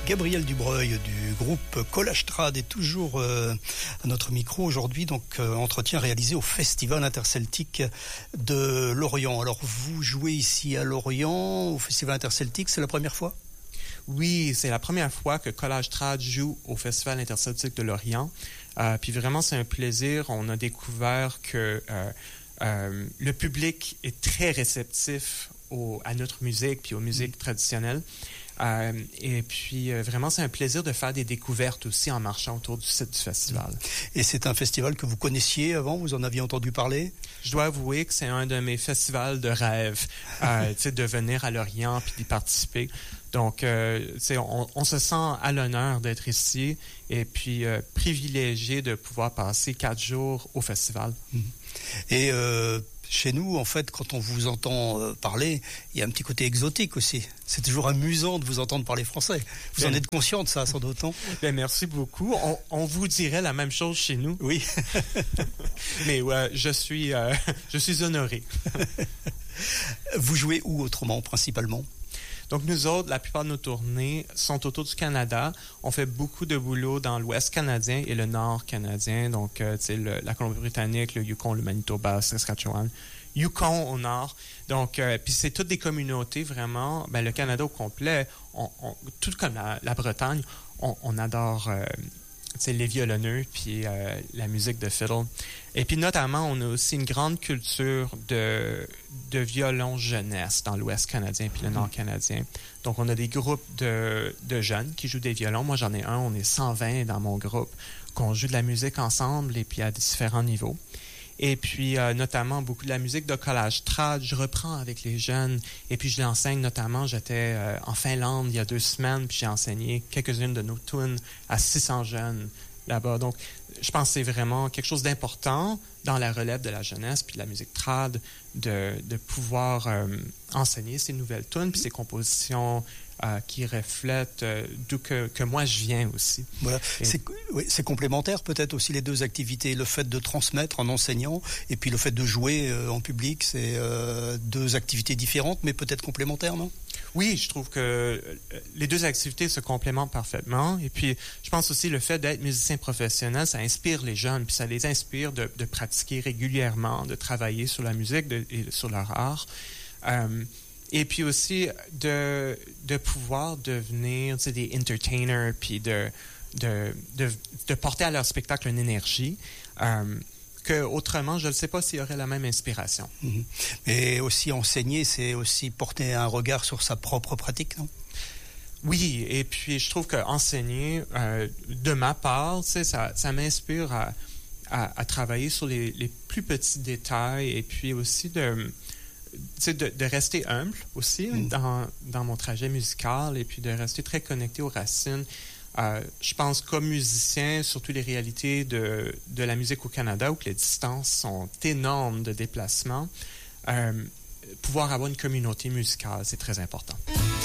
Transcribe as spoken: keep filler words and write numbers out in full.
Gabriel Dubreuil du groupe Collage Trad est toujours euh, à notre micro aujourd'hui, donc euh, entretien réalisé au Festival interceltique de Lorient. Alors vous jouez ici à Lorient au Festival interceltique, c'est la première fois? Oui, c'est la première fois que Collage Trad joue au Festival interceltique de Lorient. Euh, puis vraiment, c'est un plaisir. On a découvert que euh, euh, le public est très réceptif au, à notre musique puis aux musiques mmh. traditionnelles. Euh, et puis, euh, vraiment, c'est un plaisir de faire des découvertes aussi en marchant autour du site du festival. Et c'est un festival que vous connaissiez avant? Vous en aviez entendu parler? Je dois avouer que c'est un de mes festivals de rêve, euh, tu sais, de venir à Lorient puis d'y participer. Donc, euh, on, on se sent à l'honneur d'être ici et puis euh, privilégié de pouvoir passer quatre jours au festival. Et euh, chez nous, en fait, quand on vous entend euh, parler, il y a un petit côté exotique aussi. C'est toujours amusant de vous entendre parler français. Vous bien, en êtes conscient de ça, sans doute? Bien, merci beaucoup. On, on vous dirait la même chose chez nous. Oui. Mais ouais, je suis, euh, je suis honoré. Vous jouez où autrement, principalement? Donc, nous autres, la plupart de nos tournées sont autour du Canada. On fait beaucoup de boulot dans l'Ouest canadien et le Nord canadien. Donc, euh, tu sais, le, la Colombie-Britannique, le Yukon, le Manitoba, le Saskatchewan. Yukon au Nord. Donc, euh, puis c'est toutes des communautés, vraiment. Ben, le Canada au complet, on, on, tout comme la, la Bretagne, on, on adore... Euh, c'est les violonneux, puis euh, la musique de fiddle. Et puis notamment, on a aussi une grande culture de, de violon jeunesse dans l'Ouest canadien puis le Nord canadien. Donc, on a des groupes de, de jeunes qui jouent des violons. Moi, j'en ai un, on est cent vingt dans mon groupe, qu'on joue de la musique ensemble et puis à différents niveaux. Et puis, euh, notamment, beaucoup de la musique de Collage Trad, je reprends avec les jeunes. Et puis, je l'enseigne notamment. J'étais euh, en Finlande il y a deux semaines, puis j'ai enseigné quelques-unes de nos tunes à six cents jeunes là-bas. Donc, je pense que c'est vraiment quelque chose d'important dans la relève de la jeunesse puis de la musique trad, de, de pouvoir euh, enseigner ces nouvelles tunes puis ces compositions euh, qui reflètent euh, d'où que, que moi je viens aussi. Voilà. Et... C'est, oui, c'est complémentaire peut-être aussi les deux activités, le fait de transmettre en enseignant et puis le fait de jouer euh, en public, c'est euh, deux activités différentes mais peut-être complémentaires, non? Oui, je trouve que les deux activités se complémentent parfaitement. Et puis, je pense aussi le fait d'être musicien professionnel, ça inspire les jeunes, puis ça les inspire de, de pratiquer régulièrement, de travailler sur la musique de, et sur leur art. Euh, et puis aussi de, de pouvoir devenir, tu sais, des entertainers, puis de, de, de, de porter à leur spectacle une énergie. Euh, que autrement, je ne sais pas s'il y aurait la même inspiration. Mmh. Mais aussi enseigner, c'est aussi porter un regard sur sa propre pratique, non? Oui, et puis je trouve qu'enseigner, euh, de ma part, tu sais, ça, ça m'inspire à, à, à travailler sur les, les plus petits détails et puis aussi de, tu sais, de, de rester humble aussi mmh. dans, dans mon trajet musical et puis de rester très connecté aux racines. Euh, je pense comme musicien, surtout les réalités de, de la musique au Canada, où les distances sont énormes de déplacement, euh, pouvoir avoir une communauté musicale, c'est très important.